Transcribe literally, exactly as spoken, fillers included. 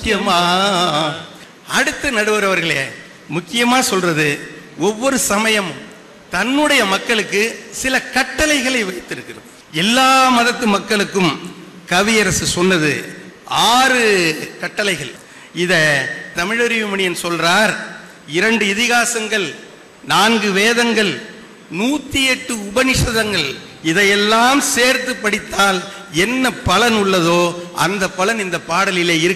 முக்கியமா அடுத்த நடுவர் அவர்களே, முக்கியமா சொல்றது, ஒவ்வொரு சமயம் தன்னுடைய மக்களுக்கு சில கட்டளைகளை வைத்திருக்கிறது. எல்லா மதத்து மக்களுக்கும் கவியரசு சொன்னது ஆறு கட்டளைகள். இத தமிழறிவு மணியன் சொல்றார். இரண்டு இதிகாசங்கள், நான்கு வேதங்கள், நூத்தி எட்டு உபனிஷதங்கள், இதையெல்லாம் சேர்த்து படித்தால் என்ன பலன் உள்ளதோ அந்த பலன் இந்த பாடலிலே இருக்கு.